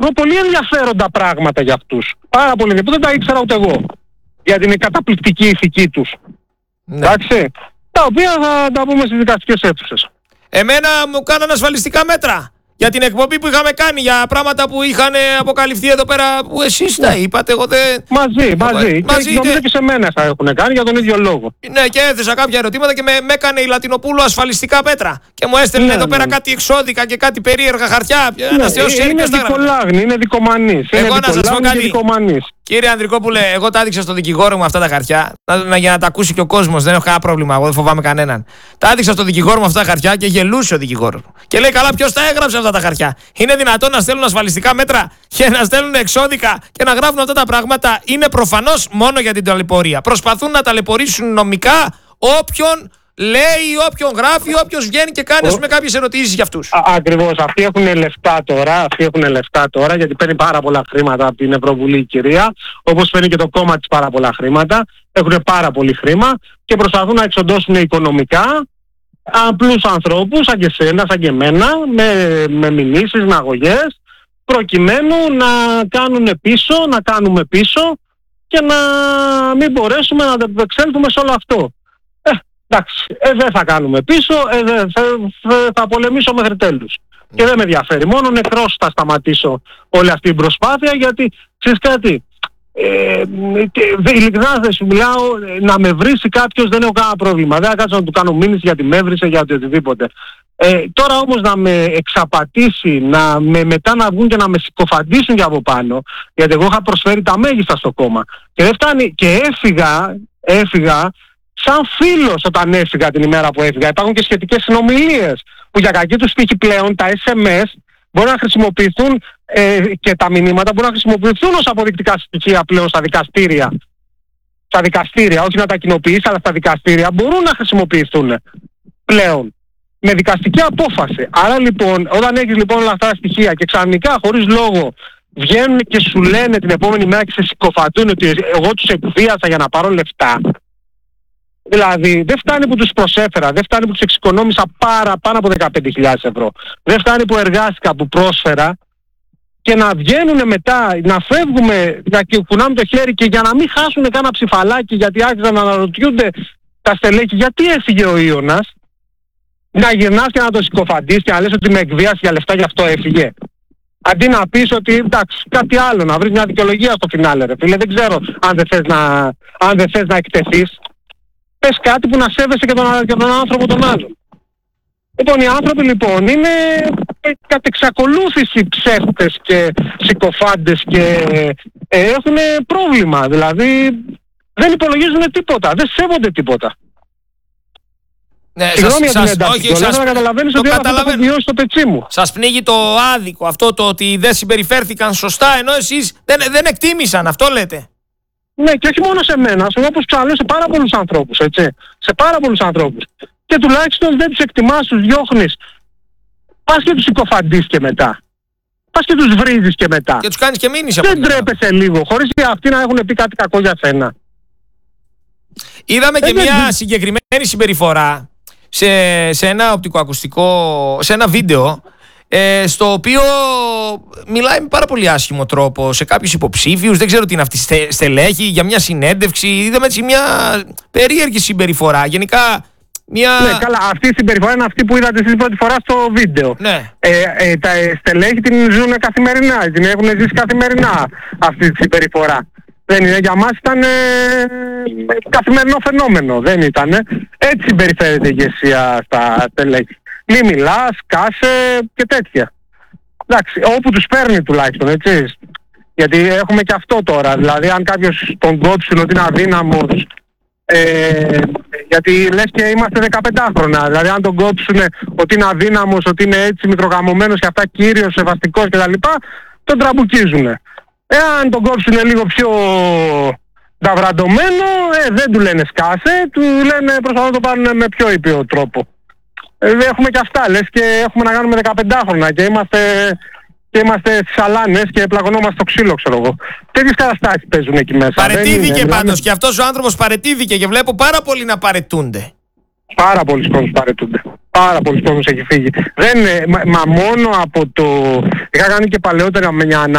βρω πολύ ενδιαφέροντα πράγματα για αυτούς. Πάρα πολύ ενδιαφέροντα, δεν τα ήξερα ούτε εγώ. Γιατί είναι καταπληκτική η ηθική τους. Ναι. Εντάξει. Τα οποία θα τα πούμε στις δικαστικές αίθουσες. Εμένα μου κάνανε ασφαλιστικά μέτρα για την εκπομπή που είχαμε κάνει, για πράγματα που είχαν αποκαλυφθεί εδώ πέρα, που εσείς τα είπατε. Εγώ δεν... Μαζί. Και νομίζω και σε μένα θα έχουν κάνει για τον ίδιο λόγο. Ναι, και έθεσα κάποια ερωτήματα και με έκανε η Λατινοπούλου ασφαλιστικά μέτρα. Και μου έστελνε εδώ πέρα κάτι εξώδικα και κάτι περίεργα χαρτιά. Είναι δικολάγνη, είναι δικομανής. Εγώ να σας πω κάτι. Κύριε Ανδρικόπουλε, εγώ τα έδειξα στο δικηγόρο μου αυτά τα χαρτιά. Για να τα ακούσει και ο κόσμος. Δεν έχω κανένα πρόβλημα. Εγώ δεν φοβάμαι κανέναν. Τα έδειξα στο δικηγόρο μου αυτά τα χαρτιά και γελούσε ο δικηγόρος μου. Και λέει: καλά, ποιος τα έγραψε αυτά τα χαρτιά? Είναι δυνατόν να στέλνουν ασφαλιστικά μέτρα και να στέλνουν εξώδικα και να γράφουν αυτά τα πράγματα? Είναι προφανώς μόνο για την ταλαιπωρία. Προσπαθούν να ταλαιπωρήσουν νομικά όποιον λέει, όποιον γράφει, όποιος βγαίνει και κάνει με κάποιες ερωτήσεις για αυτούς. Ακριβώς. Αυτοί έχουν λεφτά τώρα, γιατί παίρνει πάρα πολλά χρήματα από την Ευρωβουλή η κυρία, όπως παίρνει και το κόμμα της πάρα πολλά χρήματα. Έχουν πάρα πολύ χρήμα και προσπαθούν να εξοντώσουν οικονομικά απλούς ανθρώπους, σαν και σένα, σαν και εμένα, με μηνύσεις, με αγωγές, προκειμένου να κάνουμε πίσω και να μην μπορέσουμε να ανταπεξέλθουμε σε όλο αυτό. Εντάξει, δεν θα κάνουμε πίσω, θα πολεμήσω μέχρι τέλους. Και δεν με ενδιαφέρει. Μόνο νεκρός θα σταματήσω όλη αυτή την προσπάθεια, γιατί ξέρεις κάτι, ειλικρινά δεν σου μιλάω, να με βρίσει κάποιος δεν έχω κανένα πρόβλημα. Δεν θα κάτσω να του κάνω μήνυση γιατί με έβρισε, για οτιδήποτε. Τώρα όμως να με εξαπατήσει, μετά να βγουν και να με συκοφαντήσουν και από πάνω, γιατί εγώ είχα προσφέρει τα μέγιστα στο κόμμα. Και δεν φτάνει, και έφυγα σαν φίλος όταν έφυγα την ημέρα που έφυγα. Υπάρχουν και σχετικές συνομιλίες που για κακή τους τύχη πλέον τα SMS μπορούν να χρησιμοποιηθούν και τα μηνύματα μπορούν να χρησιμοποιηθούν ως αποδεικτικά στοιχεία πλέον στα δικαστήρια. Στα δικαστήρια, όχι να τα κοινοποιήσει, αλλά στα δικαστήρια μπορούν να χρησιμοποιηθούν πλέον με δικαστική απόφαση. Άρα λοιπόν, όταν έχεις λοιπόν όλα αυτά τα στοιχεία και ξαφνικά χωρίς λόγο βγαίνουν και σου λένε την επόμενη μέρα και σε συκοφαντούν ότι εγώ τους εκβίασα για να πάρω λεφτά. Δηλαδή δεν φτάνει που τους προσέφερα, δεν φτάνει που τους εξοικονόμησα πάνω από 15.000 ευρώ. Δεν φτάνει που εργάστηκα, που πρόσφερα, και να βγαίνουν μετά, να φεύγουμε, να κουνάμε το χέρι και για να μην χάσουν κάνα ψηφαλάκι, γιατί άρχισαν να αναρωτιούνται τα στελέχη γιατί έφυγε ο Ίωνας, να γυρνάς και να το συκοφαντείς και να λες ότι με εκβίασε για λεφτά, γι' αυτό έφυγε. Αντί να πεις ότι εντάξει, κάτι άλλο, να βρεις μια δικαιολογία στο φινάλε, ρε φίλε. Δεν ξέρω αν δεν θες να εκτεθείς. Πες κάτι που να σέβεσαι και τον άνθρωπο τον άλλον. Λοιπόν, οι άνθρωποι λοιπόν είναι κατ' εξακολούθηση ψεύτες και συκοφάντες και έχουν πρόβλημα. Δηλαδή δεν υπολογίζουν τίποτα, δεν σέβονται τίποτα. Ναι, συγγνώμη για την ένταση, να καταλαβαίνεις ότι όλα αυτά θα βιώσει στο πετσί μου. Σας πνίγει το άδικο, αυτό το ότι δεν συμπεριφέρθηκαν σωστά, ενώ εσείς δεν εκτίμησαν, αυτό λέτε? Ναι, και όχι μόνο σε μένα, όπως ξαναλέω, σε πάρα πολλούς ανθρώπους, έτσι. Σε πάρα πολλούς ανθρώπους. Και τουλάχιστον δεν τους εκτιμάς, τους διώχνεις. Πας και τους συκοφαντείς και μετά. Πας και τους βρίζεις και μετά. Και τους κάνεις και μήνυση. Δεν τρέπεσαι λίγο, χωρίς και αυτοί να έχουν πει κάτι κακό για σένα. Είδαμε και μια συγκεκριμένη συμπεριφορά σε ένα οπτικοακουστικό, σε ένα βίντεο, στο οποίο μιλάει με πάρα πολύ άσχημο τρόπο σε κάποιους υποψήφιους, δεν ξέρω τι είναι αυτή, στελέχη, για μια συνέντευξη. Είδαμε έτσι μια περίεργη συμπεριφορά. Γενικά μια... Ναι, καλά, αυτή η συμπεριφορά είναι αυτή που είδατε εσείς πρώτη φορά στο βίντεο. Ναι. Τα στελέχη την ζουν καθημερινά, την έχουν ζήσει καθημερινά αυτή τη συμπεριφορά. Δεν είναι, για μας ήταν καθημερινό φαινόμενο, δεν ήταν. Έτσι συμπεριφέρεται η ηγεσία στα στελέχη. Μη μιλάς, κάσε και τέτοια. Εντάξει, όπου τους παίρνει τουλάχιστον, έτσι. Γιατί έχουμε και αυτό τώρα. Δηλαδή, αν κάποιος τον κόψουν ότι είναι αδύναμος, γιατί λες και είμαστε 15χρονα. Δηλαδή, αν τον κόψουν ότι είναι αδύναμος, ότι είναι έτσι μικρογαμωμένος και αυτά κύριος, σεβαστικός κτλ., τον τραμπουκίζουν. Εάν τον κόψουν λίγο πιο ταυραντωμένο, δεν του λένε σκάσε, του λένε προσπαθούν να το πάρουν με πιο ήπιο τρόπο. Έχουμε και αυτά, λες και έχουμε να κάνουμε 15χρονα και είμαστε στις σαλάνες και πλαγωνόμαστε στο ξύλο, ξέρω εγώ. Τέτοιες καταστάσεις παίζουν εκεί μέσα. Παρετήθηκε πάντως και αυτός ο άνθρωπος παρετήθηκε και βλέπω πάρα πολλοί να παρετούνται. Πάρα πολλοί κόσμος παρετούνται. Πάρα πολλοί κόσμος έχει φύγει. Μα μόνο από το... Είχα κάνει και παλαιότερα με μια